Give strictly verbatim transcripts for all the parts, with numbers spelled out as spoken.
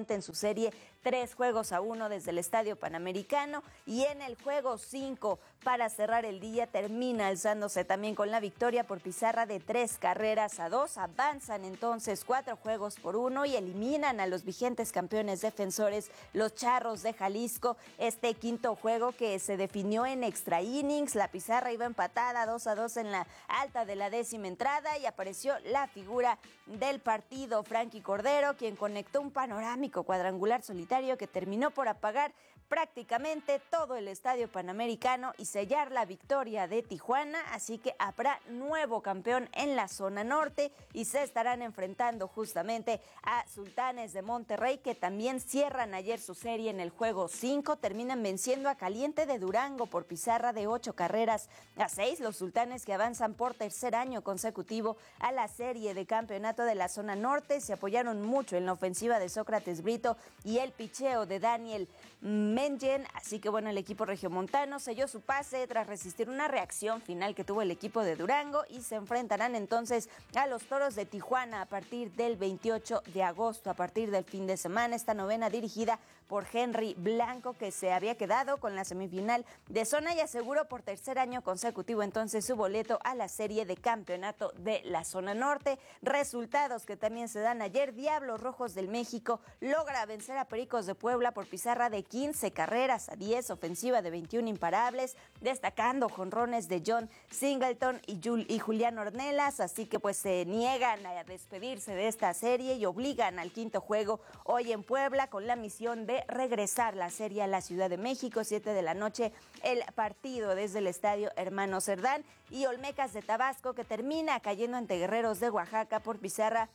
adelante en su serie tres juegos a uno desde el Estadio Panamericano, y en el juego cinco para cerrar el día termina alzándose también con la victoria por pizarra de tres carreras a dos. Avanzan entonces cuatro juegos por uno y eliminan a los vigentes campeones defensores, los Charros de Jalisco. Este quinto juego que se definió en extra innings, la pizarra iba empatada dos a dos en la alta de la décima entrada y apareció la figura del partido, Frankie Cordero, quien conectó un panorámico cuadrangular solitario que terminó por apagar prácticamente todo el Estadio Panamericano y sellar la victoria de Tijuana. Así que habrá nuevo campeón en la zona norte y se estarán enfrentando justamente a Sultanes de Monterrey, que también cierran ayer su serie en el juego cinco, terminan venciendo a Caliente de Durango por pizarra de ocho carreras a seis. Los Sultanes, que avanzan por tercer año consecutivo a la serie de campeonato de la zona norte, se apoyaron mucho en la ofensiva de Sócrates Brito y el picheo de Daniel Mengen. Así que bueno, el equipo regiomontano selló su pase tras resistir una reacción final que tuvo el equipo de Durango y se enfrentarán entonces a los Toros de Tijuana a partir del veintiocho de agosto, a partir del fin de semana. Esta novena dirigida por Henry Blanco, que se había quedado con la semifinal de zona y aseguró por tercer año consecutivo entonces su boleto a la serie de campeonato de la zona norte. Resultados que también se dan ayer: Diablos Rojos del México logra vencer a Pericos de Puebla por pizarra de quince carreras a diez, ofensiva de veintiún imparables, destacando jonrones de John Singleton y, Jul- y Julián Ornelas. Así que pues se niegan a despedirse de esta serie y obligan al quinto juego hoy en Puebla con la misión de regresar la serie a la Ciudad de México. Siete de la noche el partido desde el Estadio Hermano Cerdán, y Olmecas de Tabasco, que termina cayendo ante Guerreros de Oaxaca por pizarra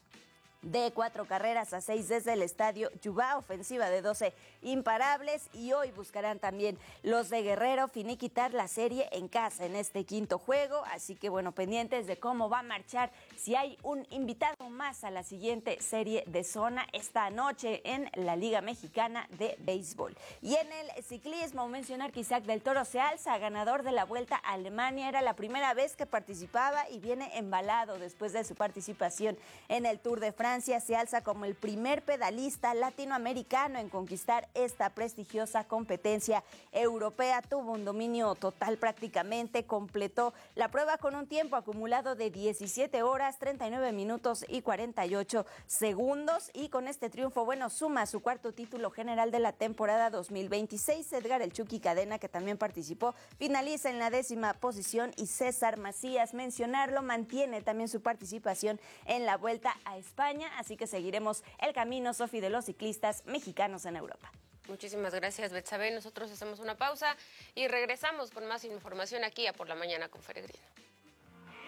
de cuatro carreras a seis desde el Estadio Yubá, ofensiva de doce imparables. Y hoy buscarán también los de Guerrero finiquitar la serie en casa en este quinto juego. Así que bueno, pendientes de cómo va a marchar, si hay un invitado más a la siguiente serie de zona esta noche en la Liga Mexicana de Béisbol. Y en el ciclismo, mencionar que Isaac del Toro se alza ganador de la Vuelta a Alemania. Era la primera vez que participaba y viene embalado después de su participación en el Tour de Francia. Se alza como el primer pedalista latinoamericano en conquistar esta prestigiosa competencia europea. Tuvo un dominio total prácticamente, completó la prueba con un tiempo acumulado de diecisiete horas, treinta y nueve minutos y cuarenta y ocho segundos, y con este triunfo, bueno, suma su cuarto título general de la temporada dos mil veintiséis. Edgar El Chucky Cadena, que también participó, finaliza en la décima posición, y César Macías, mencionarlo, mantiene también su participación en la Vuelta a España. Así que seguiremos el camino, Sofi, de los ciclistas mexicanos en Europa. Muchísimas gracias, Betsabe. Nosotros hacemos una pausa y regresamos con más información aquí a Por la Mañana con Feregrino.